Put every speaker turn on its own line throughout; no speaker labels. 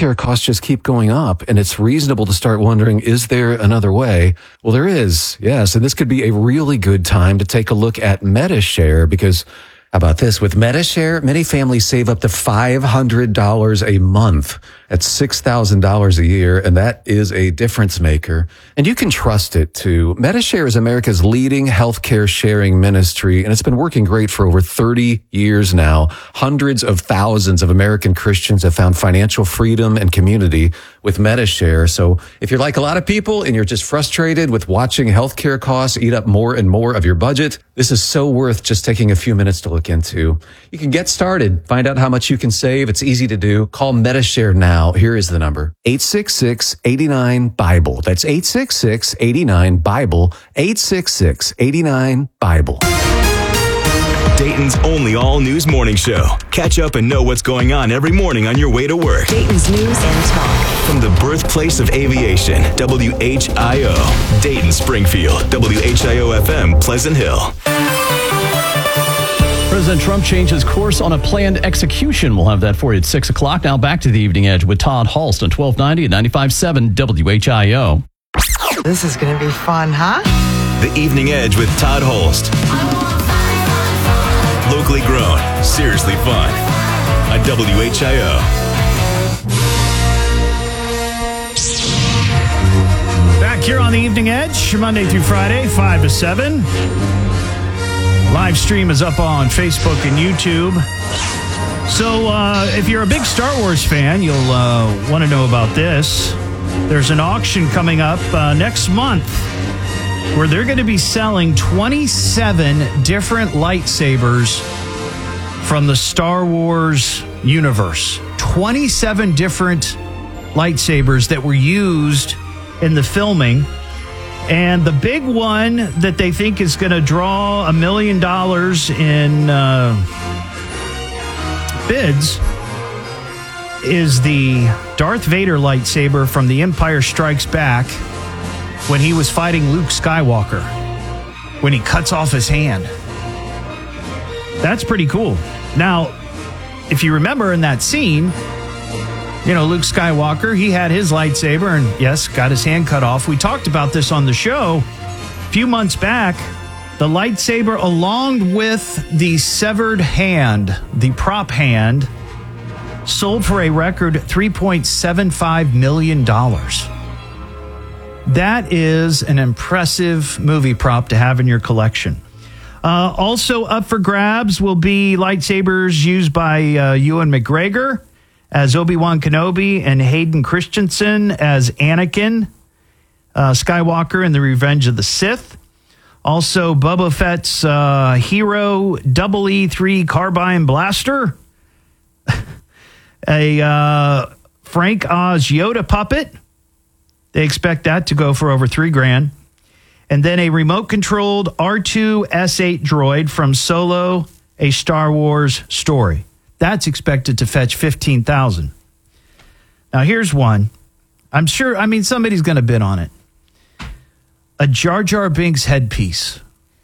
healthcare costs just keep going up, and it's reasonable to start wondering, is there another way? Well, there is, yes, and this could be a really good time to take a look at Medi-Share, because how about this? With Medi-Share, many families save up to $500 a month. That's $6,000 a year, and that is a difference maker. And you can trust it, too. Medi-Share is America's leading healthcare sharing ministry, and it's been working great for over 30 years now. Hundreds of thousands of American Christians have found financial freedom and community with Medi-Share. So if you're like a lot of people and you're just frustrated with watching healthcare costs eat up more and more of your budget, this is so worth just taking a few minutes to look into. You can get started, find out how much you can save. It's easy to do. Call Medi-Share now. Here is the number, 866-89-BIBLE. That's 866-89-BIBLE, 866-89-BIBLE.
Dayton's only all-news morning show. Catch up and know what's going on every morning on your way to work.
Dayton's News and Talk.
From the birthplace of aviation, WHIO. Dayton, Springfield, WHIO-FM, Pleasant Hill.
President Trump changes course on a planned execution. We'll have that for you at 6 o'clock. Now back to the Evening Edge with Todd Hulst on 1290 and 95.7 WHIO.
This is going to be fun, huh?
The Evening Edge with Todd Hulst. Locally grown, seriously fun. On WHIO.
Back here on the Evening Edge, Monday through Friday, 5 to 7. Live stream is up on Facebook and YouTube. So if you're a big Star Wars fan, you'll want to know about this. There's an auction coming up next month where they're going to be selling 27 different lightsabers from the Star Wars universe. 27 different lightsabers that were used in the filming. And the big one that they think is going to draw $1 million in bids is the Darth Vader lightsaber from The Empire Strikes Back when he was fighting Luke Skywalker, when he cuts off his hand. That's pretty cool. Now, if you remember in that scene, you know, Luke Skywalker, he had his lightsaber and, yes, got his hand cut off. We talked about this on the show a few months back. The lightsaber, along with the severed hand, the prop hand, sold for a record $3.75 million. That is an impressive movie prop to have in your collection. Also up for grabs will be lightsabers used by Ewan McGregor as Obi-Wan Kenobi and Hayden Christensen as Anakin Skywalker in The Revenge of the Sith. Also, Boba Fett's Hero Double E3 Carbine Blaster. A Frank Oz Yoda puppet. They expect that to go for over $3,000. And then a remote-controlled R2-S8 droid from Solo, A Star Wars Story. That's expected to fetch $15,000. Now, here's one. I'm sure, somebody's going to bid on it. A Jar Jar Binks headpiece.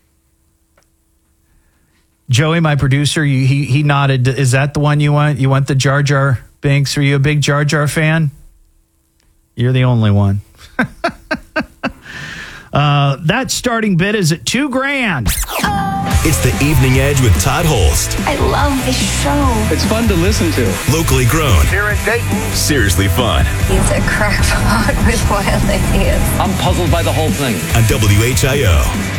Joey, my producer, he nodded. Is that the one you want? You want the Jar Jar Binks? Are you a big Jar Jar fan? You're the only one. That starting bid is at $2,000.
It's the Evening Edge with Todd Hulst.
I love this show.
It's fun to listen to.
Locally grown.
Here in Dayton.
Seriously fun.
He's a crackpot with wild ideas.
I'm puzzled by the whole thing.
On WHIO.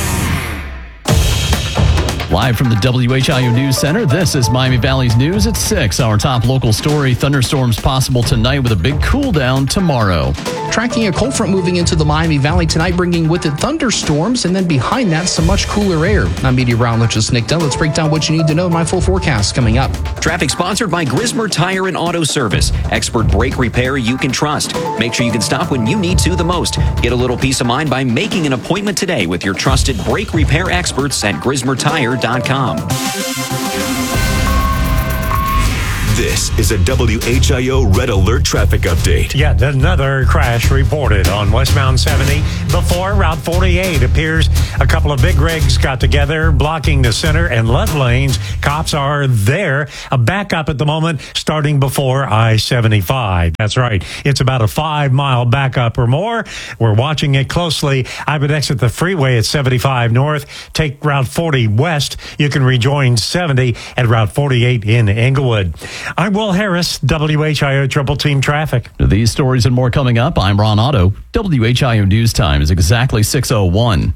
Live from the WHIO News Center, this is Miami Valley's News at 6. Our top local story, thunderstorms possible tonight with a big cool down tomorrow.
Tracking a cold front moving into the Miami Valley tonight, bringing with it thunderstorms, and then behind that, some much cooler air. I'm meteorologist Nick Dunn. Let's break down what you need to know in my full forecast coming up.
Traffic sponsored by Grismer Tire and Auto Service. Expert brake repair you can trust. Make sure you can stop when you need to the most. Get a little peace of mind by making an appointment today with your trusted brake repair experts at GrismerTire.com.
This is a WHIO Red Alert traffic update.
Yet another crash reported on westbound 70 before Route 48. Appears a couple of big rigs got together, blocking the center and left lanes. Cops are there. A backup at the moment starting before I-75. That's right. It's about a 5-mile backup or more. We're watching it closely. I would exit the freeway at 75 north, take Route 40 west. You can rejoin 70 at Route 48 in Englewood. I'm Will Harris, WHIO Triple Team Traffic.
These stories and more coming up. I'm Ron Otto. WHIO News Time is exactly 6:01.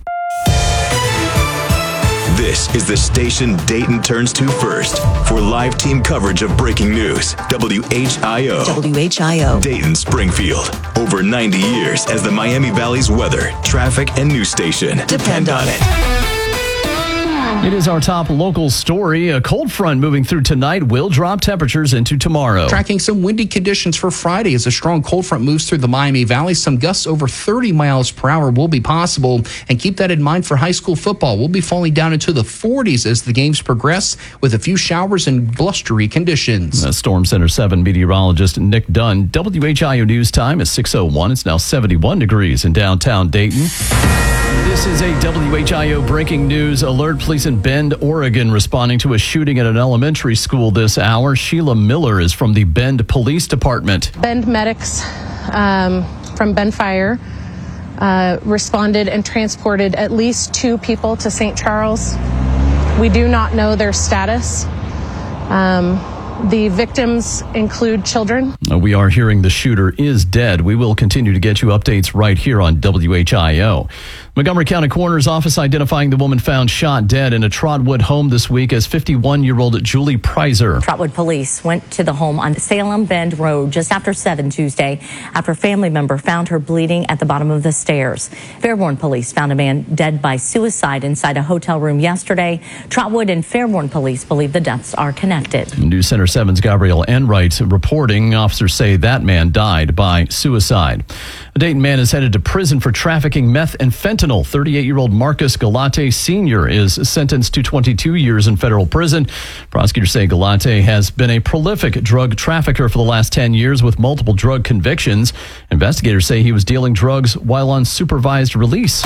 This is the station Dayton turns to first for live team coverage of breaking news. WHIO.
WHIO.
Dayton, Springfield. Over 90 years as the Miami Valley's weather, traffic, and news station. Depend on it.
It is our top local story. A cold front moving through tonight will drop temperatures into tomorrow.
Tracking some windy conditions for Friday as a strong cold front moves through the Miami Valley. Some gusts over 30 miles per hour will be possible. And keep that in mind for high school football. We'll be falling down into the 40s as the games progress with a few showers and blustery conditions.
Storm Center 7 meteorologist Nick Dunn. WHIO News Time is 6:01. It's now 71 degrees in downtown Dayton. This is a WHIO breaking news alert. Police in Bend, Oregon, responding to a shooting at an elementary school this hour. Sheila Miller is from the Bend Police Department.
Bend medics from Bend Fire responded and transported at least 2 people to St. Charles. We do not know their status. The victims include children.
We are hearing the shooter is dead. We will continue to get you updates right here on WHIO. Montgomery County Coroner's Office identifying the woman found shot dead in a Trotwood home this week as 51-year-old Julie Prizer.
Trotwood police went to the home on Salem Bend Road just after 7 Tuesday after a family member found her bleeding at the bottom of the stairs. Fairborn police found a man dead by suicide inside a hotel room yesterday. Trotwood and Fairborn police believe the deaths are connected.
News Center 7's Gabrielle Enright reporting officers say that man died by suicide. A Dayton man is headed to prison for trafficking meth and fentanyl. 38-year-old Marcus Galate Sr. is sentenced to 22 years in federal prison. Prosecutors say Galate has been a prolific drug trafficker for the last 10 years with multiple drug convictions. Investigators say he was dealing drugs while on supervised release.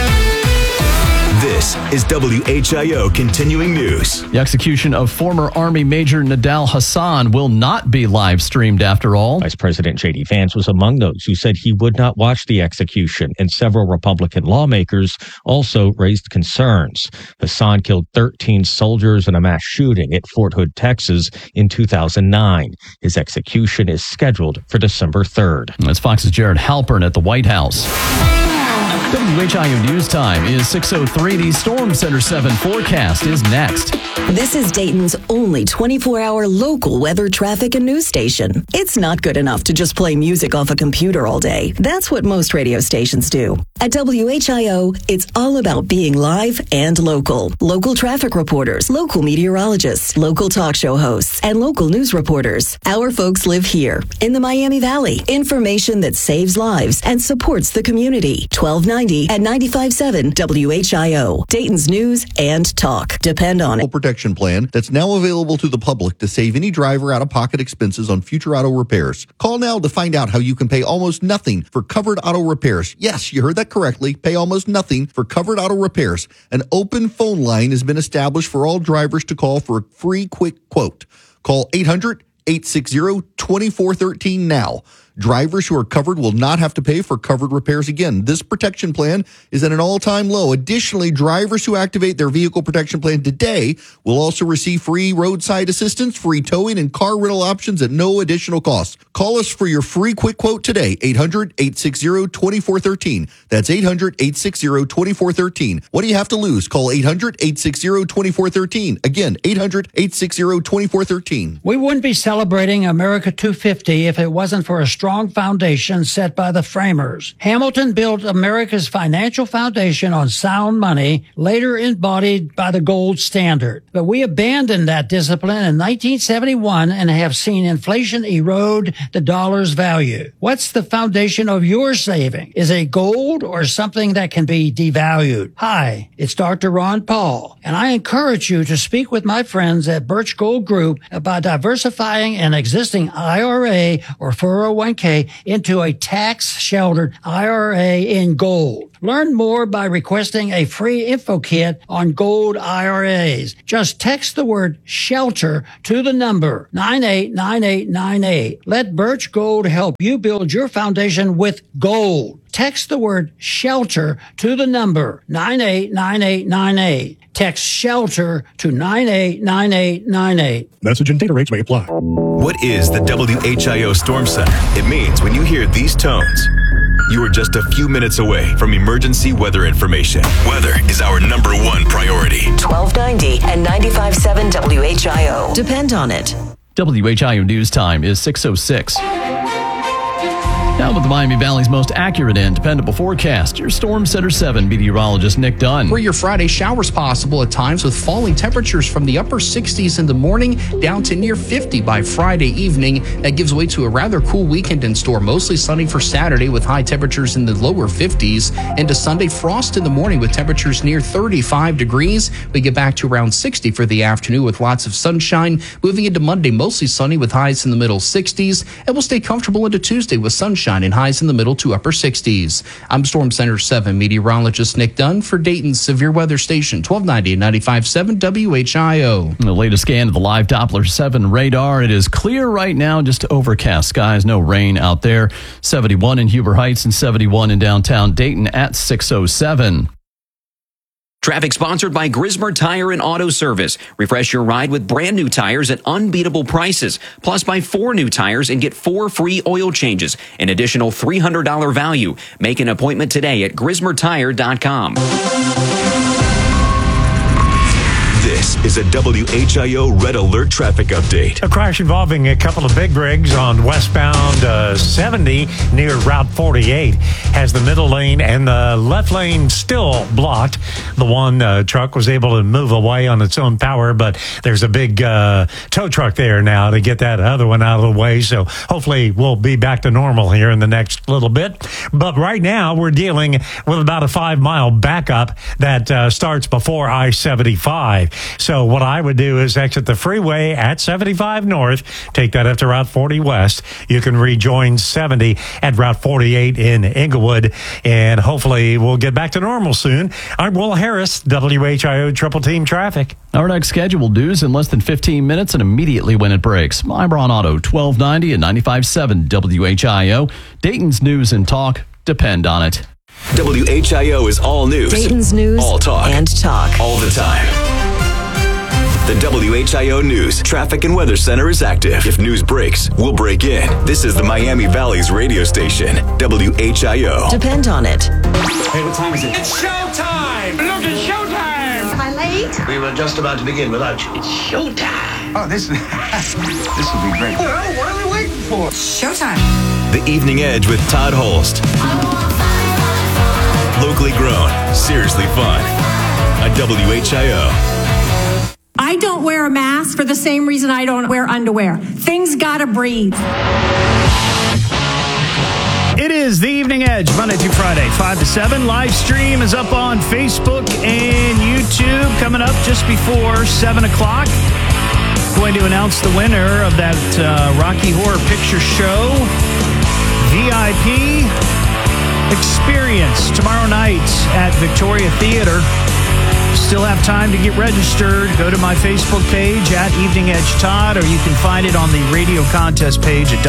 This is WHIO Continuing News.
The execution of former Army Major Nidal Hasan will not be live streamed after all.
Vice President J.D. Vance was among those who said he would not watch the execution, and several Republican lawmakers also raised concerns. Hasan killed 13 soldiers in a mass shooting at Fort Hood, Texas in 2009. His execution is scheduled for December 3rd.
That's Fox's Jared Halpern at the White House. WHIO News Time is 6:03. The Storm Center 7 forecast is next.
This is Dayton's only 24-hour local weather, traffic, and news station. It's not good enough to just play music off a computer all day. That's what most radio stations do. At WHIO, it's all about being live and local. Local traffic reporters, local meteorologists, local talk show hosts, and local news reporters. Our folks live here in the Miami Valley. Information that saves lives and supports the community. 1290 at 95.7 WHIO. Dayton's news and talk. Depend on it.
Protection plan that's now available to the public to save any driver out-of-pocket expenses on future auto repairs. Call now to find out how you can pay almost nothing for covered auto repairs. Yes, you heard that correctly. Pay almost nothing for covered auto repairs. An open phone line has been established for all drivers to call for a free quick quote. Call 800-860-2413 now. Drivers who are covered will not have to pay for covered repairs again. This protection plan is at an all-time low. Additionally, drivers who activate their vehicle protection plan today will also receive free roadside assistance, free towing, and car rental options at no additional cost. Call us for your free quick quote today, 800-860-2413. That's 800-860-2413. What do you have to lose? Call 800-860-2413. Again, 800-860-2413.
We wouldn't be celebrating America 250 if it wasn't for a strong strong foundation set by the framers. Hamilton built America's financial foundation on sound money, later embodied by the gold standard. But we abandoned that discipline in 1971 and have seen inflation erode the dollar's value. What's the foundation of your saving? Is it gold or something that can be devalued? Hi, it's Dr. Ron Paul, and I encourage you to speak with my friends at Birch Gold Group about diversifying an existing IRA or 401k into a tax-sheltered IRA in gold. Learn more by requesting a free info kit on gold IRAs. Just text the word SHELTER to the number 989898. Let Birch Gold help you build your foundation with gold. Text the word SHELTER to the number 989898. Text SHELTER to 989898.
Message and data rates may apply.
What is the WHIO Storm Center? It means when you hear these tones, you are just a few minutes away from emergency weather information. Weather is our number one priority.
1290 and 95.7 WHIO. Depend on it.
WHIO News Time is 6:06. Now with the Miami Valley's most accurate and dependable forecast, your Storm Center 7 meteorologist Nick Dunn.
For your Friday, showers possible at times with falling temperatures from the upper 60s in the morning down to near 50 by Friday evening. That gives way to a rather cool weekend in store. Mostly sunny for Saturday with high temperatures in the lower 50s. Into Sunday, frost in the morning with temperatures near 35 degrees. We get back to around 60 for the afternoon with lots of sunshine. Moving into Monday, mostly sunny with highs in the middle 60s. And we'll stay comfortable into Tuesday with sunshine and highs in the middle to upper 60s. I'm Storm Center 7 meteorologist Nick Dunn for Dayton's Severe Weather Station, 1290 and 95.7 WHIO.
The latest scan of the live Doppler 7 radar. It is clear right now, just overcast skies, no rain out there. 71 in Huber Heights and 71 in downtown Dayton at 6:07.
Traffic sponsored by Grismer Tire and Auto Service. Refresh your ride with brand new tires at unbeatable prices. Plus, buy 4 new tires and get 4 free oil changes. An additional $300 value. Make an appointment today at GrismerTire.com.
This is a WHIO Red Alert traffic update.
A crash involving a couple of big rigs on westbound 70 near Route 48 has the middle lane and the left lane still blocked. The one truck was able to move away on its own power, but there's a big tow truck there now to get that other one out of the way. So hopefully we'll be back to normal here in the next little bit. But right now we're dealing with about a 5-mile backup that starts before I-75. So what I would do is exit the freeway at 75 North, take that up to Route 40 West. You can rejoin 70 at Route 48 in Inglewood, and hopefully we'll get back to normal soon. I'm Will Harris, WHIO Triple Team Traffic.
Our next scheduled news in less than 15 minutes and immediately when it breaks. I'm Ron Otto, 1290 and 95.7 WHIO. Dayton's news and talk depend on it.
WHIO is all news.
Dayton's news
all talk.
And talk.
All the time. The WHIO News Traffic and Weather Center is active. If news breaks, we'll break in. This is the Miami Valley's radio station, WHIO.
Depend on it.
Hey, what time is it?
It's showtime! Look, it's showtime!
Am I late?
We were just about to begin without you. It's showtime! Oh, this will be great. Well, what are we waiting for?
Showtime.
The Evening Edge with Todd Holst. Locally grown, seriously fun. On WHIO.
I don't wear a mask for the same reason I don't wear underwear. Things gotta breathe.
It is the Evening Edge, Monday through Friday, 5 to 7. Live stream is up on Facebook and YouTube. Coming up just before 7 o'clock. Going to announce the winner of that Rocky Horror Picture Show VIP experience tomorrow night at Victoria Theater. Still have time to get registered. Go to my Facebook page at Evening Edge Todd, or you can find it on the radio contest page at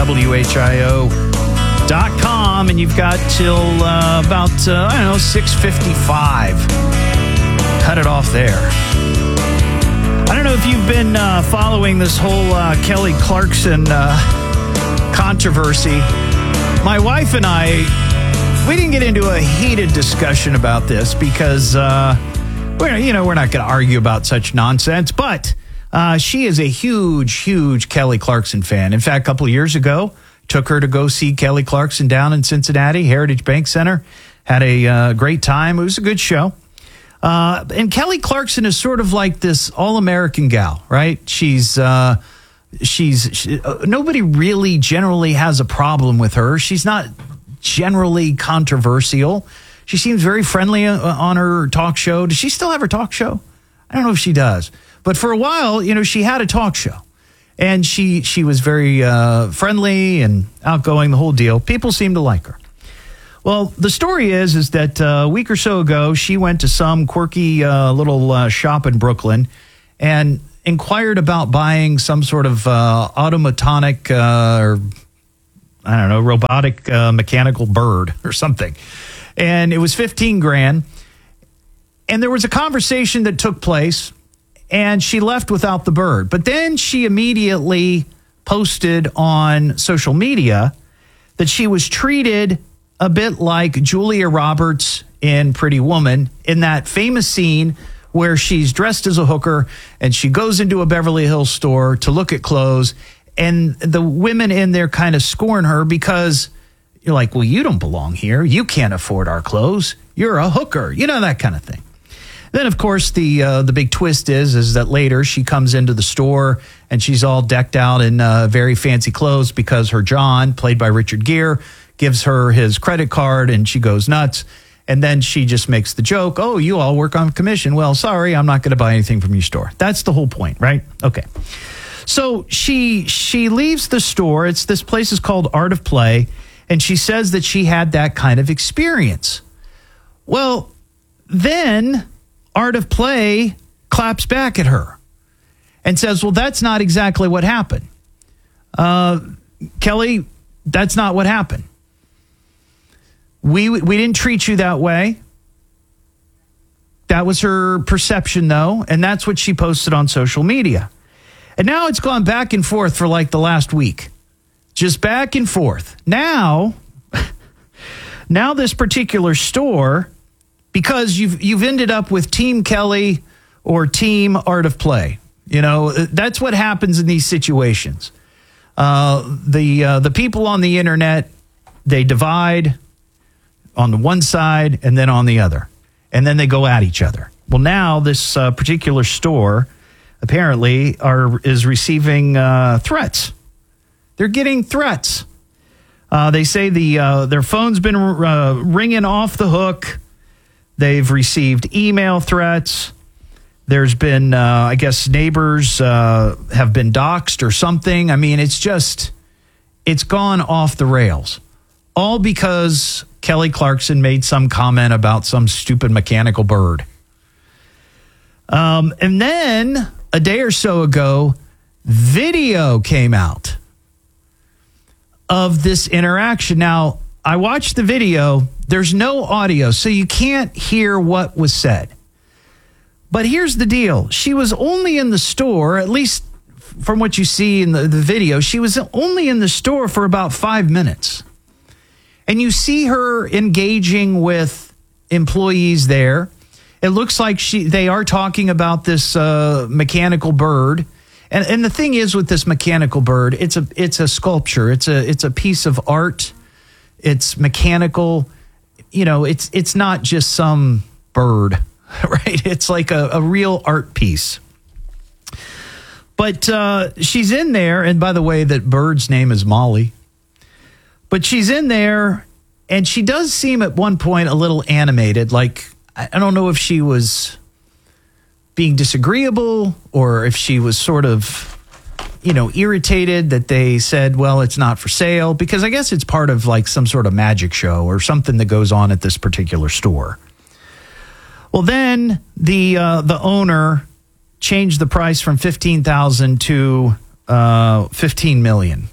WHIO.com. And you've got till about, 6:55. Cut it off there. I don't know if you've been following this whole Kelly Clarkson controversy. My wife and I, we didn't get into a heated discussion about this because... we're not going to argue about such nonsense, but she is a huge, huge Kelly Clarkson fan. In fact, a couple of years ago, took her to go see Kelly Clarkson down in Cincinnati, Heritage Bank Center. Had a great time. It was a good show. And Kelly Clarkson is sort of like this all-American gal, right? She's nobody really generally has a problem with her. She's not generally controversial. She seems very friendly on her talk show. Does she still have her talk show? I don't know if she does. But for a while, she had a talk show. And she was very friendly and outgoing, the whole deal. People seem to like her. Well, the story is that a week or so ago, she went to some quirky little shop in Brooklyn and inquired about buying some sort of automatonic or, I don't know, robotic mechanical bird or something. And it was $15,000. And there was a conversation that took place, and she left without the bird. But then she immediately posted on social media that she was treated a bit like Julia Roberts in Pretty Woman, in that famous scene where she's dressed as a hooker and she goes into a Beverly Hills store to look at clothes, and the women in there kind of scorn her because you're like, well, you don't belong here. You can't afford our clothes. You're a hooker. That kind of thing. Then, of course, the big twist is that later she comes into the store and she's all decked out in very fancy clothes because her John, played by Richard Gere, gives her his credit card and she goes nuts. And then she just makes the joke, oh, you all work on commission. Well, sorry, I'm not going to buy anything from your store. That's the whole point, right? Okay. So she leaves the store. This place is called Art of Play. And she says that she had that kind of experience. Well, then Art of Play claps back at her and says, well, that's not exactly what happened. Kelly, that's not what happened. We didn't treat you that way. That was her perception, though, and that's what she posted on social media. And now it's gone back and forth for like the last week. Just back and forth. Now this particular store, because you've ended up with Team Kelly or Team Art of Play. That's what happens in these situations. The people on the internet, they divide on the one side and then on the other. And then they go at each other. Well, now this particular store apparently is receiving threats. They're getting threats. They say their phone's been ringing off the hook. They've received email threats. There's been, I guess, neighbors have been doxxed or something. I mean, it's gone off the rails. All because Kelly Clarkson made some comment about some stupid mechanical bird. And then a day or so ago, video came out of this interaction. Now, I watched the video. There's no audio, so you can't hear what was said. But here's the deal. She was only in the store, at least from what you see in the video, she was only in the store for about 5 minutes. And you see her engaging with employees there. It looks like they are talking about this mechanical bird. And the thing is with this mechanical bird, it's a sculpture. It's a piece of art. It's mechanical. It's not just some bird, right? It's like a real art piece. But she's in there, and by the way, that bird's name is Molly. But she's in there, and she does seem at one point a little animated. Like, I don't know if she was being disagreeable or if she was sort of, irritated that they said, well, it's not for sale. Because I guess it's part of like some sort of magic show or something that goes on at this particular store. Well, then the owner changed the price from $15,000 to $15 million.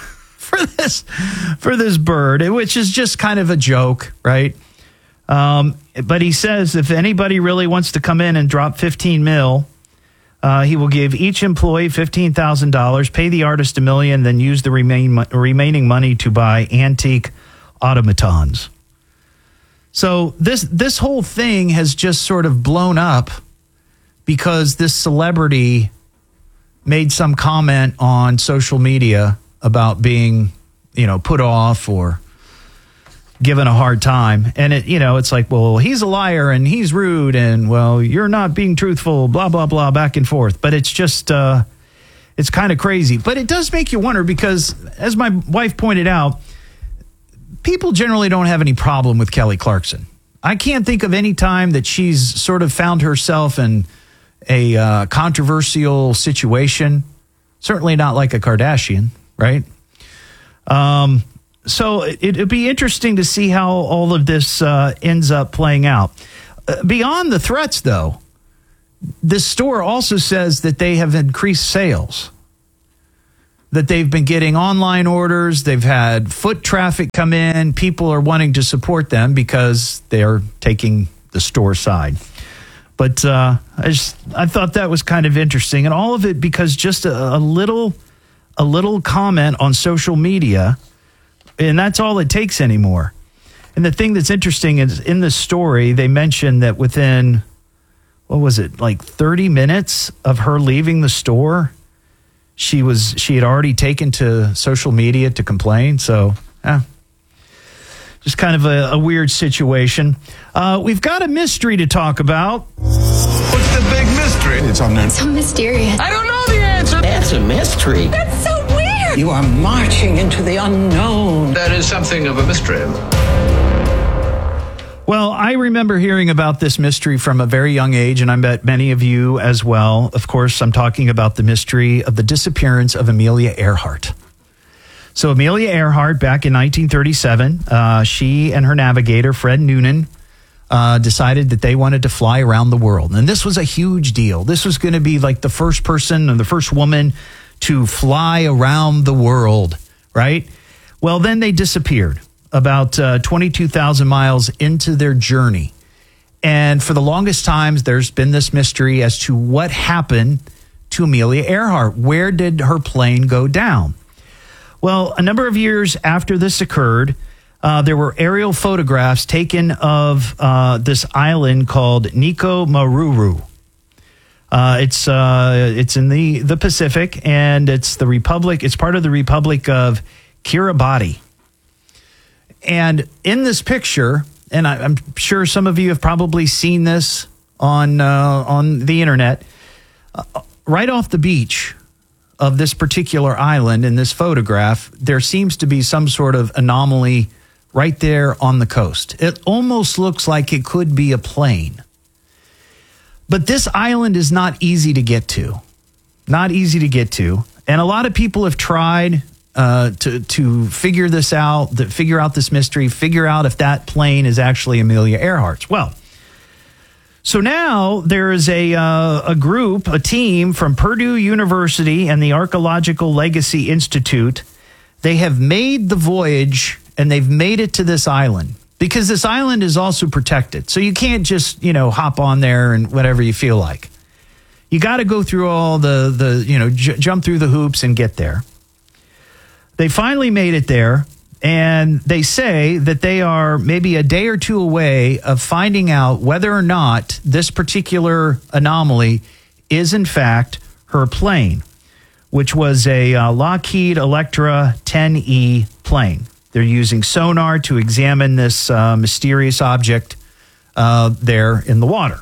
For this bird, which is just kind of a joke, right? But he says if anybody really wants to come in and drop $15 million, he will give each employee $15,000, pay the artist $1 million, then use the remaining money to buy antique automatons. So this whole thing has just sort of blown up because this celebrity made some comment on social media about being, put off or given a hard time. And it's like, well, he's a liar and he's rude and, well, you're not being truthful, blah, blah, blah, back and forth. But it's just, it's kind of crazy. But it does make you wonder because, as my wife pointed out, people generally don't have any problem with Kelly Clarkson. I can't think of any time that she's sort of found herself in a controversial situation. Certainly not like a Kardashian, right? So it'd be interesting to see how all of this ends up playing out. Beyond the threats, though, this store also says that they have increased sales, that they've been getting online orders, they've had foot traffic come in, people are wanting to support them because they're taking the store side. But I thought that was kind of interesting, and all of it because just a little comment on social media, and that's all it takes anymore. And the thing that's interesting is in the story, they mentioned that within, 30 minutes of her leaving the store, she had already taken to social media to complain. So, just kind of a weird situation. We've got a mystery to talk about.
What's the big mystery? It's unknown.
So mysterious.
I don't know the answer.
That's a mystery.
That's so weird.
You are marching into the unknown.
That is something of a mystery.
Well, I remember hearing about this mystery from a very young age, and I bet many of you as well. Of course, I'm talking about the mystery of the disappearance of Amelia Earhart. So Amelia Earhart, back in 1937, she and her navigator, Fred Noonan, decided that they wanted to fly around the world. And this was a huge deal. This was going to be like the first person and the first woman to fly around the world, right? Well, then they disappeared about 22,000 miles into their journey. And for the longest times, there's been this mystery as to what happened to Amelia Earhart. Where did her plane go down? Well, a number of years after this occurred, there were aerial photographs taken of this island called Nico Maruru. It's in the Pacific, and it's part of the Republic of Kiribati. And in this picture, and I'm sure some of you have probably seen this on the internet, right off the beach of this particular island in this photograph, there seems to be some sort of anomaly right there on the coast. It almost looks like it could be a plane. But this island is not easy to get to. Not easy to get to. And a lot of people have tried to figure this out, figure out this mystery, figure out if that plane is actually Amelia Earhart's. Well, so now there is a group, a team from Purdue University and the Archaeological Legacy Institute. They have made the voyage and they've made it to this island because this island is also protected. So you can't just, hop on there and whatever you feel like. You got to go through all jump through the hoops and get there. They finally made it there. And they say that they are maybe a day or two away of finding out whether or not this particular anomaly is, in fact, her plane, which was a Lockheed Electra 10E plane. They're using sonar to examine this mysterious object there in the water.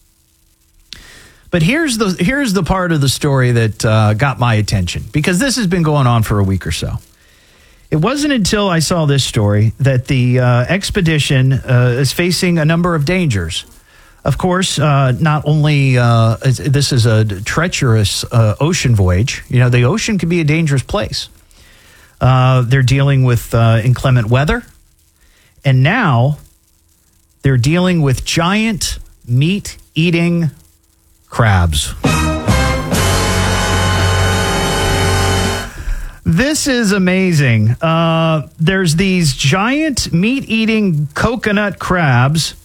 But here's the part of the story that got my attention, because this has been going on for a week or so. It wasn't until I saw this story that the expedition is facing a number of dangers. Of course, not only this is a treacherous ocean voyage. The ocean can be a dangerous place. They're dealing with inclement weather. And now they're dealing with giant meat-eating crabs. This is amazing. There's these giant meat-eating coconut crabs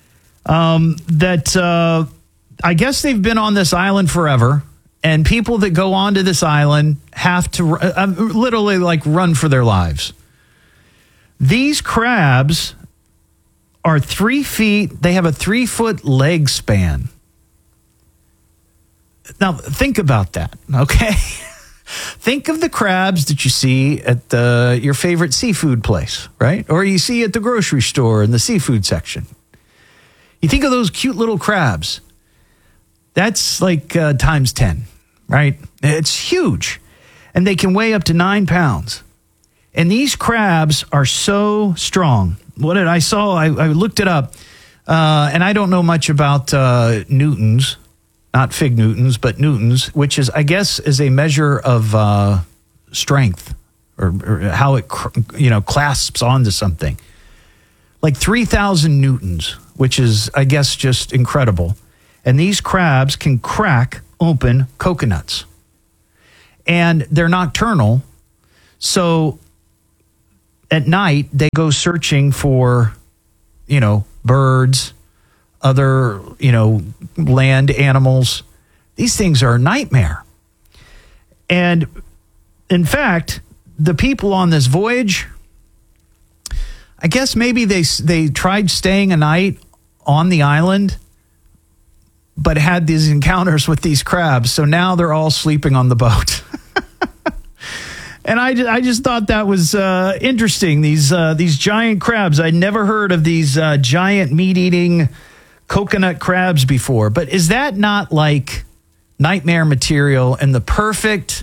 that I guess they've been on this island forever, and people that go onto this island have to literally run for their lives. These crabs are 3 feet. They have a 3-foot leg span. Now, think about that, okay? Think of the crabs that you see at your favorite seafood place, right? Or you see at the grocery store in the seafood section. You think of those cute little crabs. That's like times 10, right? It's huge. And they can weigh up to 9 pounds. And these crabs are so strong. I looked it up, and I don't know much about newtons, not fig newtons, but newtons, which is, I guess, is a measure of strength or how it clasps onto something. Like 3,000 newtons, which is, I guess, just incredible. And these crabs can crack open coconuts. And they're nocturnal, so at night, they go searching for, birds, other, land animals. These things are a nightmare. And in fact, the people on this voyage, I guess maybe they tried staying a night on the island, but had these encounters with these crabs. So now they're all sleeping on the boat. And I just thought that was interesting. These giant crabs. I'd never heard of these giant meat-eating coconut crabs before. But is that not like nightmare material and the perfect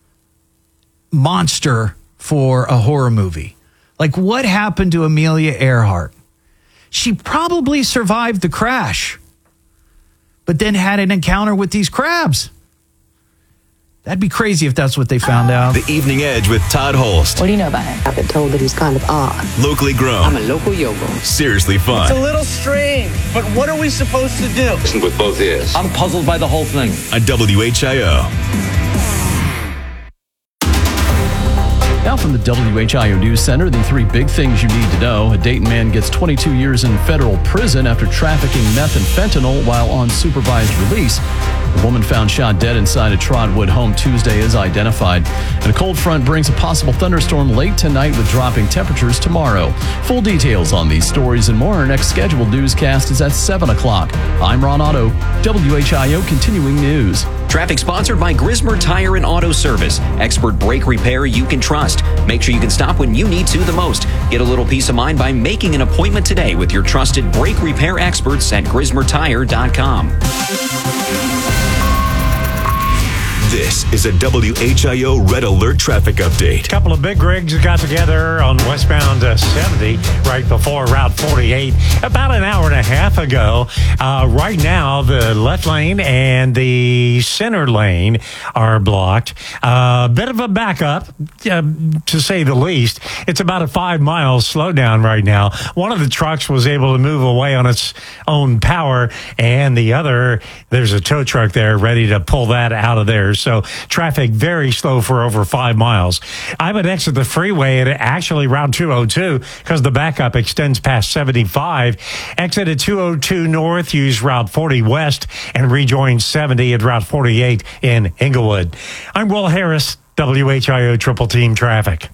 monster for a horror movie? Like, what happened to Amelia Earhart? She probably survived the crash, but then had an encounter with these crabs. That'd be crazy if that's what they found out.
The Evening Edge with Todd Holst.
What do you know about him? I've been told that he's kind of odd.
Locally grown.
I'm a local yokel.
Seriously fun.
It's a little strange, but what are we supposed to do?
Listen with both ears.
I'm puzzled by the whole thing.
On WHIO.
Now from the WHIO News Center, the 3 big things you need to know. A Dayton man gets 22 years in federal prison after trafficking meth and fentanyl while on supervised release. The woman found shot dead inside a Trotwood home Tuesday is identified. And a cold front brings a possible thunderstorm late tonight with dropping temperatures tomorrow. Full details on these stories and more. Our next scheduled newscast is at 7 o'clock. I'm Ron Otto, WHIO Continuing News.
Traffic sponsored by Grismer Tire and Auto Service. Expert brake repair you can trust. Make sure you can stop when you need to the most. Get a little peace of mind by making an appointment today with your trusted brake repair experts at GrismerTire.com.
This is a WHIO Red Alert traffic update.
A couple of big rigs got together on westbound 70 right before Route 48 about an hour and a half ago. Right now, the left lane and the center lane are blocked. A bit of a backup, to say the least. It's about a 5-mile slowdown right now. One of the trucks was able to move away on its own power, and the other, there's a tow truck there ready to pull that out of there. So traffic very slow for over 5 miles. I would exit the freeway at actually Route 202 because the backup extends past 75. Exit at 202 North, use Route 40 West, and rejoin 70 at Route 48 in Inglewood. I'm Will Harris, WHIO Triple Team Traffic.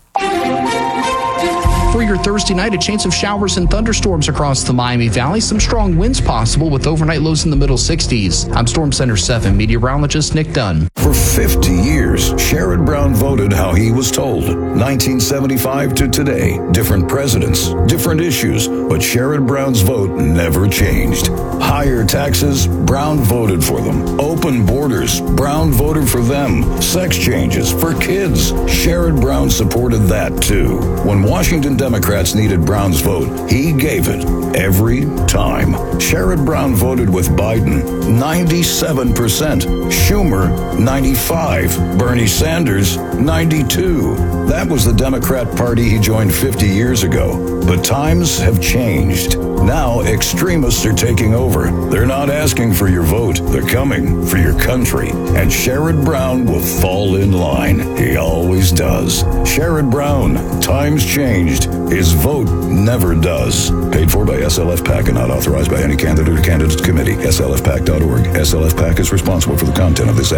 For your Thursday night, a chance of showers and thunderstorms across the Miami Valley. Some strong winds possible with overnight lows in the middle 60s. I'm Storm Center 7 meteorologist Nick Dunn.
For 50 years, Sherrod Brown voted how he was told. 1975 to today, different presidents, different issues, but Sherrod Brown's vote never changed. Higher taxes, Brown voted for them. Open borders, Brown voted for them. Sex changes for kids, Sherrod Brown supported that too. When Washington Democrats needed Brown's vote, he gave it every time. Sherrod Brown voted with Biden 97%, Schumer 95%, Bernie Sanders 92%. That was the Democrat Party he joined 50 years ago. But times have changed. Now extremists are taking over. They're not asking for your vote. They're coming for your country. And Sherrod Brown will fall in line. He always does. Sherrod Brown, times changed. His vote never does. Paid for by SLF PAC and not authorized by any candidate or candidates committee. SLFPAC.org. SLF PAC is responsible for the content of this ad.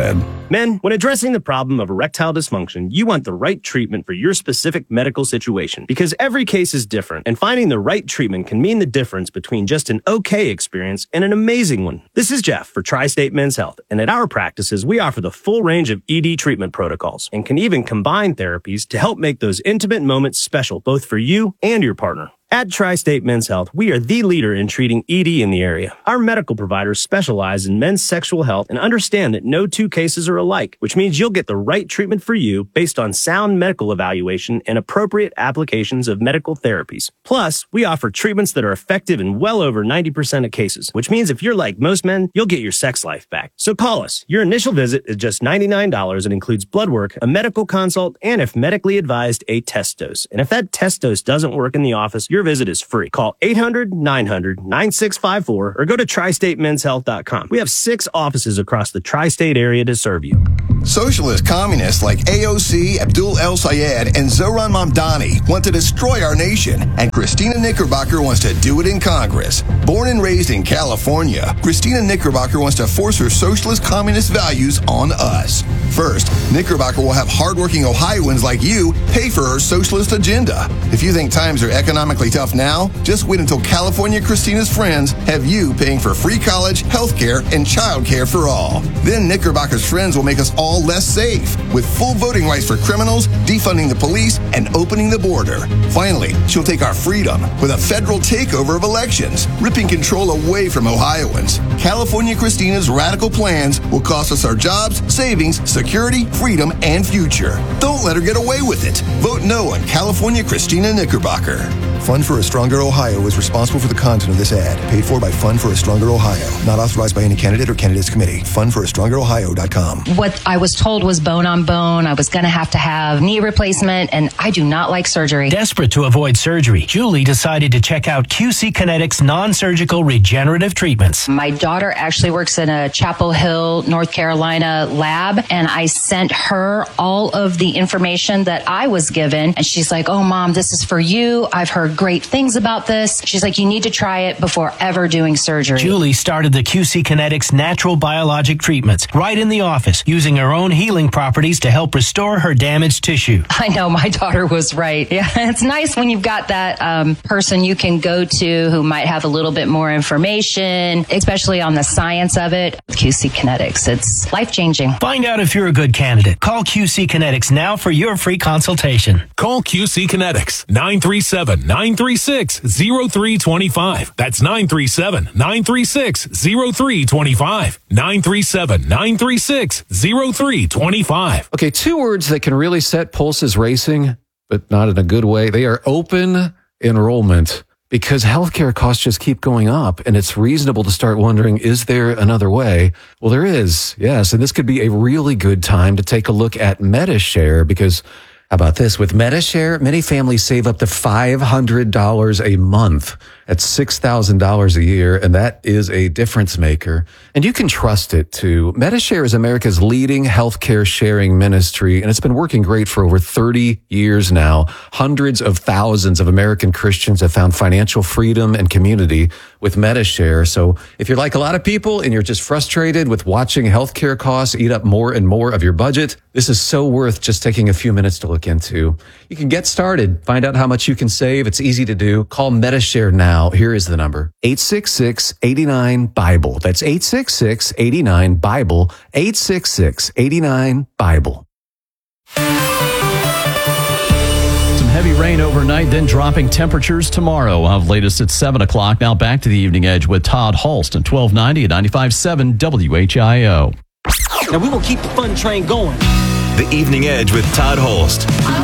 Men, when addressing the problem of erectile dysfunction, you want the right treatment for your specific medical situation because every case is different, and finding the right treatment can mean the difference between just an okay experience and an amazing one. This is Jeff for Tri-State Men's Health, and at our practices, we offer the full range of ED treatment protocols and can even combine therapies to help make those intimate moments special both for you and your partner. At Tri-State Men's Health, we are the leader in treating ED in the area. Our medical providers specialize in men's sexual health and understand that no two cases are alike, which means you'll get the right treatment for you based on sound medical evaluation and appropriate applications of medical therapies. Plus, we offer treatments that are effective in well over 90% of cases, which means if you're like most men, you'll get your sex life back. So call us. Your initial visit is just $99 and includes blood work, a medical consult, and if medically advised, a test dose. And if that test dose doesn't work in the office, your visit is free. Call 800-900-9654 or go to tristatemenshealth.com. We have 6 offices across the tri-state area to serve you.
Socialist communists like AOC, Abdul El Sayed, and Zohran Mamdani want to destroy our nation, and Christina Knickerbocker wants to do it in Congress. Born and raised in California, Christina Knickerbocker wants to force her socialist communist values on us. First, Knickerbocker will have hardworking Ohioans like you pay for her socialist agenda. If you think times are economically tough now, just wait until California Christina's friends have you paying for free college, health care, and child care for all. Then Knickerbocker's friends will make us all less safe, with full voting rights for criminals, defunding the police, and opening the border. Finally, she'll take our freedom with a federal takeover of elections, ripping control away from Ohioans. California Christina's radical plans will cost us our jobs, savings, security, freedom, and future. Don't let her get away with it. Vote no on California Christina Knickerbocker. Fund for a Stronger Ohio is responsible for the content of this ad. Paid for by Fund for a Stronger Ohio. Not authorized by any candidate or candidates committee. FundForAStrongerOhio.com.
What I was told was bone on bone. I was going to have knee replacement, and I do not like surgery.
Desperate to avoid surgery, Julie decided to check out QC Kinetics non-surgical regenerative treatments.
My daughter actually works in a Chapel Hill, North Carolina lab, and I sent her all of the information that I was given, and she's like, "Oh, Mom, this is for you. I've heard great things about this." She's like, "You need to try it before ever doing surgery."
Julie started the QC Kinetics natural biologic treatments right in the office, using her own healing properties to help restore her damaged tissue.
I know, my daughter was right. Yeah, it's nice when you've got that person you can go to who might have a little bit more information, especially on the science of it. QC Kinetics, it's life-changing.
Find out if you're a good candidate. Call QC Kinetics now for your free consultation.
Call QC Kinetics, 937-936-0325. That's 937-936-0325. 937-936-0325.
Okay, 2 words that can really set pulses racing, but not in a good way. They are open enrollment, because healthcare costs just keep going up, and it's reasonable to start wondering, is there another way? Well, there is, yes, and this could be a really good time to take a look at Medi-Share, because how about this? With Medi-Share, many families save up to $500 a month. That's $6,000 a year, and that is a difference maker. And you can trust it, too. Medi-Share is America's leading healthcare sharing ministry, and it's been working great for over 30 years now. Hundreds of thousands of American Christians have found financial freedom and community with Medi-Share. So if you're like a lot of people and you're just frustrated with watching healthcare costs eat up more and more of your budget, this is so worth just taking a few minutes to look into. You can get started, find out how much you can save. It's easy to do. Call Medi-Share now. Here is the number, 866-89-BIBLE. That's 866-89-BIBLE, 866-89-BIBLE.
Some heavy rain overnight, then dropping temperatures tomorrow. I'll have latest at 7 o'clock. Now back to the Evening Edge with Todd Hulst at 1290 at 95.7 WHIO.
Now we will keep the fun train going.
The Evening Edge with Todd Hulst.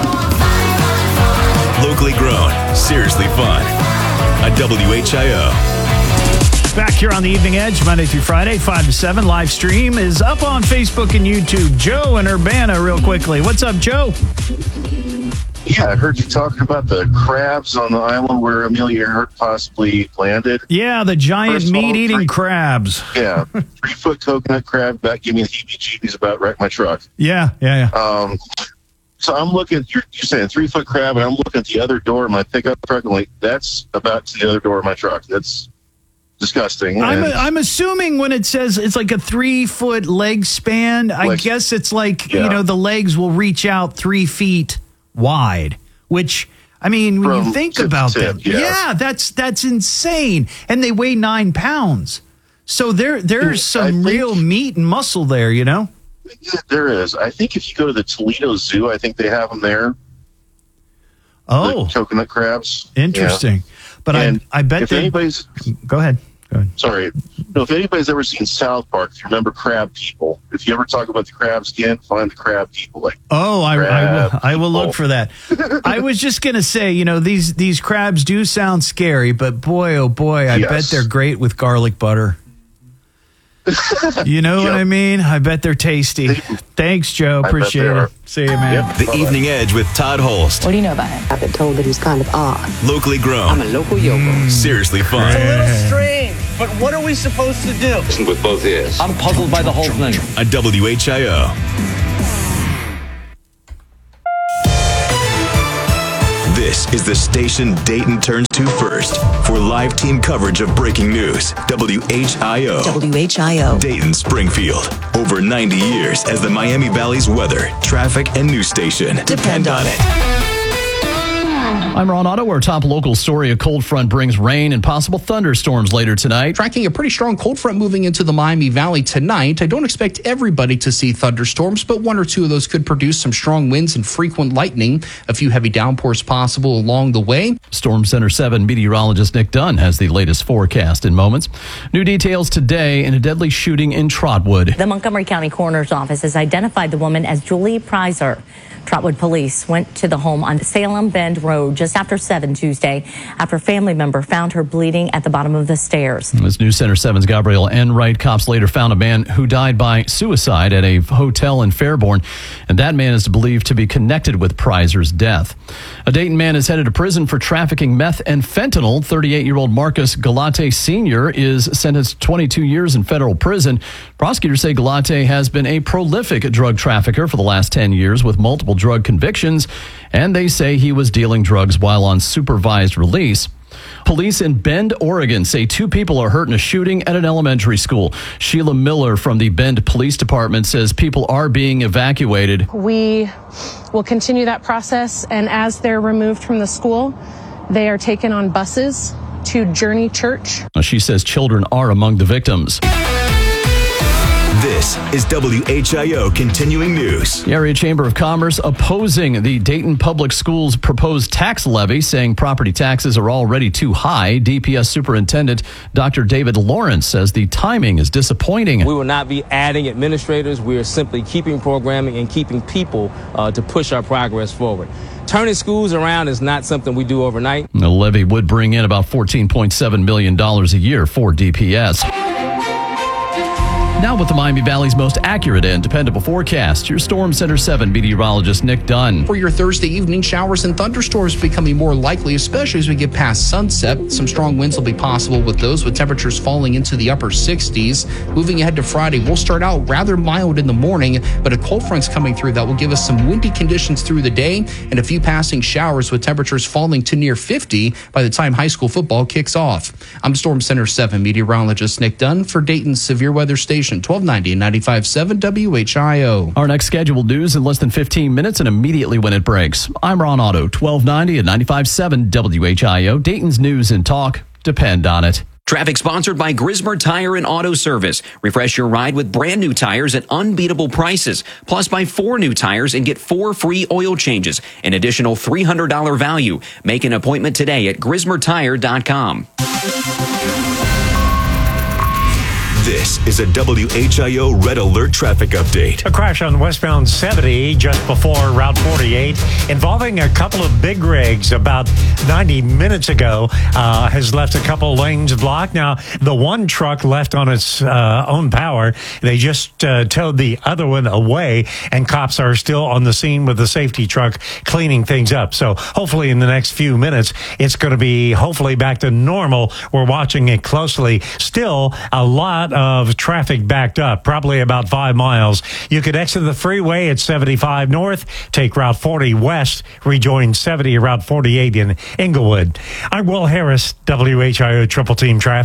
Locally grown, seriously fun. On WHIO.
Back here on the Evening Edge, Monday through Friday, 5 to 7. Live stream is up on Facebook and YouTube. Joe in Urbana, real quickly. What's up, Joe?
Yeah, I heard you talking about the crabs on the island where Amelia Earhart possibly landed.
Yeah, the giant meat-eating crabs.
Yeah, 3-foot coconut crab about give me the heebie-jeebies about wreck my truck.
Yeah.
So I'm looking, you're saying 3-foot crab, and I'm looking at the other door of my pickup truck, and like, that's about to the other door of my truck. That's disgusting.
I'm assuming when it says it's like a 3-foot leg span, I guess it's like, the legs will reach out 3 feet wide, which, I mean, when you think about them, that's insane. And they weigh 9 pounds. So there's some real meat and muscle there,
Yeah, there is. I think if you go to the Toledo Zoo, I think they have them there.
Oh.
The coconut crabs.
Interesting.
Yeah.
But I bet
if anybody's...
Go ahead.
Sorry. No, if anybody's ever seen South Park, if you remember Crab People, if you ever talk about the crabs again, find the Crab People.
I will look for that. I was just going to say, these crabs do sound scary, but boy, oh boy, I bet they're great with garlic butter. You know what I mean? I bet they're tasty. Thanks, Joe. Appreciate it. See you, man.
Yep. The Evening Edge with Todd Holst.
What do you know about him? I've been told that he's kind of odd.
Locally grown.
I'm a local yokel.
Seriously fun.
It's a little strange, but what are we supposed to do?
Listen with both ears.
I'm puzzled by the whole thing.
A WHIO. This is the station Dayton turns to first for live team coverage of breaking news. WHIO.
WHIO.
Dayton, Springfield. Over 90 years as the Miami Valley's weather, traffic, and news station. Depend on it.
I'm Ron Otto. Our top local story, a cold front brings rain and possible thunderstorms later tonight.
Tracking a pretty strong cold front moving into the Miami Valley tonight. I don't expect everybody to see thunderstorms, but 1 or 2 of those could produce some strong winds and frequent lightning. A few heavy downpours possible along the way.
Storm Center 7 meteorologist Nick Dunn has the latest forecast in moments. New details today in a deadly shooting in Trotwood.
The Montgomery County Coroner's Office has identified the woman as Julie Prizer. Trotwood police went to the home on Salem Bend Road just after 7 Tuesday after a family member found her bleeding at the bottom of the stairs.
As News Center 7's Gabrielle Enright, cops later found a man who died by suicide at a hotel in Fairborn, and that man is believed to be connected with Prizer's death. A Dayton man is headed to prison for trafficking meth and fentanyl. 38-year-old Marcus Galate Sr. is sentenced 22 years in federal prison. Prosecutors say Galate has been a prolific drug trafficker for the last 10 years with multiple drug convictions, and they say he was dealing drugs while on supervised release. Police in Bend, Oregon say 2 people are hurt in a shooting at an elementary school. Sheila Miller from the Bend Police Department says people are being evacuated.
We will continue that process, and as they're removed from the school, they are taken on buses to Journey Church.
She says children are among the victims.
This is WHIO Continuing News.
The Area Chamber of Commerce opposing the Dayton Public Schools proposed tax levy, saying property taxes are already too high. DPS Superintendent Dr. David Lawrence says the timing is disappointing.
We will not be adding administrators. We are simply keeping programming and keeping people to push our progress forward. Turning schools around is not something we do overnight.
The levy would bring in about $14.7 million a year for DPS. Now with the Miami Valley's most accurate and dependable forecast, your Storm Center 7 meteorologist Nick Dunn.
For your Thursday evening, showers and thunderstorms becoming more likely, especially as we get past sunset. Some strong winds will be possible with those, with temperatures falling into the upper 60s. Moving ahead to Friday, we'll start out rather mild in the morning, but a cold front's coming through that will give us some windy conditions through the day and a few passing showers with temperatures falling to near 50 by the time high school football kicks off. I'm Storm Center 7 meteorologist Nick Dunn for Dayton's Severe Weather Station. 1290 and 95.7 WHIO.
Our next scheduled news in less than 15 minutes and immediately when it breaks. I'm Ron Otto, 1290 and 95.7 WHIO. Dayton's news and talk. Depend on it.
Traffic sponsored by Grismer Tire and Auto Service. Refresh your ride with brand new tires at unbeatable prices. Plus, buy 4 new tires and get 4 free oil changes. An additional $300 value. Make an appointment today at GrismerTire.com.
This is a WHIO Red Alert traffic update.
A crash on westbound 70 just before Route 48 involving a couple of big rigs about 90 minutes ago has left a couple lanes blocked. Now, the one truck left on its own power. They just towed the other one away, and cops are still on the scene with the safety truck cleaning things up. So hopefully in the next few minutes, it's going to be hopefully back to normal. We're watching it closely. Still, a lot of traffic backed up, probably about 5 miles. You could exit the freeway at 75 north, take Route 40 west, rejoin 70 Route 48 in Inglewood. I'm Will Harris, WHIO Triple Team Traffic.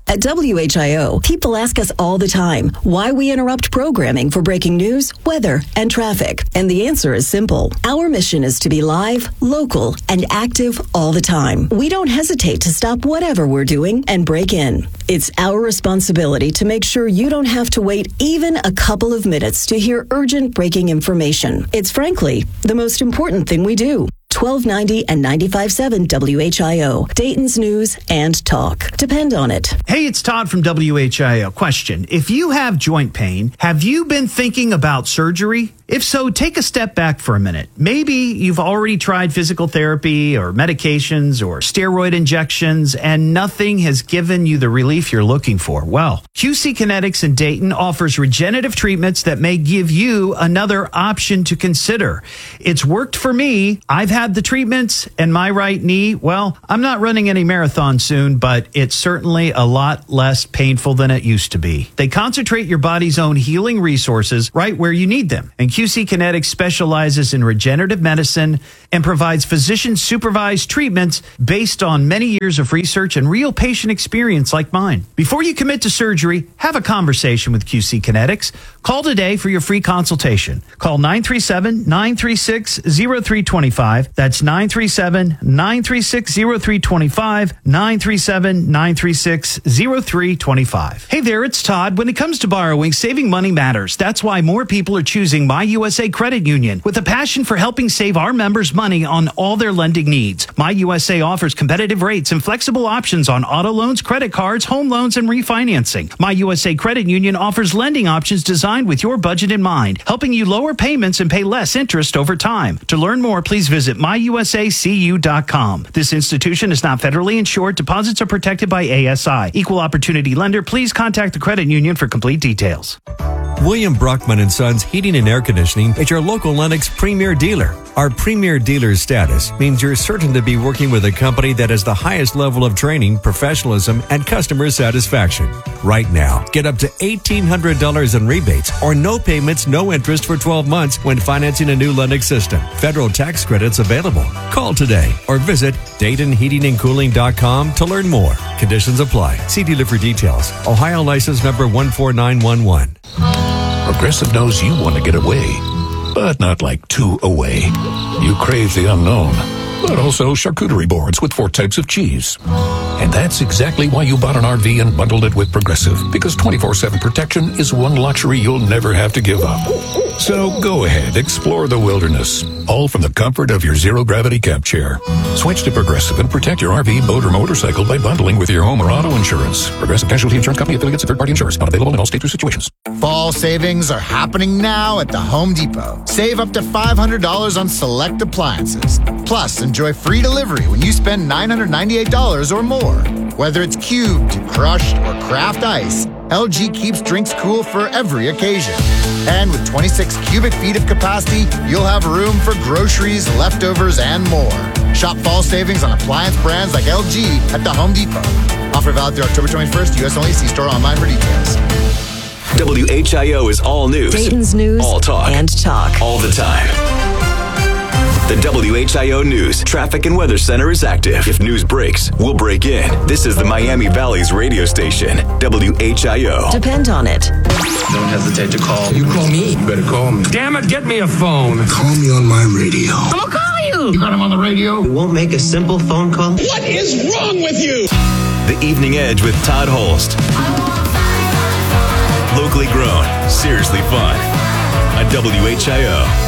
At WHIO, people ask us all the time why we interrupt programming for breaking news, weather, and traffic. And the answer is simple. Our mission is to be live, local, and active all the time. We don't hesitate to stop whatever we're doing and break in. It's our responsibility to make sure you don't have to wait even a couple of minutes to hear urgent breaking information. It's frankly the most important thing we do. 1290 and 95.7 WHIO, Dayton's news and talk. Depend on it.
Hey, it's Todd from WHIO. Question. If you have joint pain, have you been thinking about surgery? If so, take a step back for a minute. Maybe you've already tried physical therapy or medications or steroid injections and nothing has given you the relief you're looking for. Well, QC Kinetics in Dayton offers regenerative treatments that may give you another option to consider. It's worked for me. I've had the treatments, and my right knee, well, I'm not running any marathon soon, but it's certainly a lot less painful than it used to be. They concentrate your body's own healing resources right where you need them. And QC Kinetics specializes in regenerative medicine and provides physician-supervised treatments based on many years of research and real patient experience like mine. Before you commit to surgery, have a conversation with QC Kinetics. Call today for your free consultation. Call 937-936-0325. That's 937-936-0325, 937-936-0325. Hey there, it's Todd. When it comes to borrowing, saving money matters. That's why more people are choosing My USA Credit Union with a passion for helping save our members money on all their lending needs. My USA offers competitive rates and flexible options on auto loans, credit cards, home loans, and refinancing. My USA Credit Union offers lending options designed with your budget in mind, helping you lower payments and pay less interest over time. To learn more, please visit myusacu.com. This institution is not federally insured. Deposits are protected by ASI. Equal opportunity lender. Please contact the credit union for complete details.
William Brockman & Sons Heating and Air Conditioning is your local Lennox premier dealer. Our premier dealer status means you're certain to be working with a company that has the highest level of training, professionalism, and customer satisfaction. Right now, get up to $1,800 in rebates or no payments, no interest for 12 months when financing a new Lennox system. Federal tax credits available. Call today or visit DaytonHeatingandCooling.com to learn more. Conditions apply. See dealer for details. Ohio license number 14911.
Progressive knows you want to get away, but not like too away. You crave the unknown, but also charcuterie boards with 4 types of cheese. And that's exactly why you bought an RV and bundled it with Progressive, because 24/7 protection is one luxury you'll never have to give up. So go ahead, explore the wilderness, all from the comfort of your zero-gravity camp chair. Switch to Progressive and protect your RV, boat, or motorcycle by bundling with your home or auto insurance. Progressive Casualty Insurance Company, affiliates, and third-party insurance. Not available in all states or situations.
Fall savings are happening now at the Home Depot. Save up to $500 on select appliances. Plus, enjoy free delivery when you spend $998 or more. Whether it's cubed, crushed, or craft ice, LG keeps drinks cool for every occasion. And with 26 cubic feet of capacity, you'll have room for groceries, leftovers, and more. Shop fall savings on appliance brands like LG at the Home Depot. Offer valid through October 21st, U.S. only. See store online for details.
WHIO is all news.
Dayton's news
all talk.
And talk.
All the time. The WHIO News Traffic and Weather Center is active. If news breaks, we'll break in. This is the Miami Valley's radio station, WHIO.
Depend on it.
Don't hesitate to call. You call me? You better call me.
Damn it, get me a phone.
Call me on my radio. I'm gonna call you. You got him on the radio? You won't make a simple phone call? What is wrong with you?
The Evening Edge with Todd Holst. Locally grown, seriously fun. On WHIO.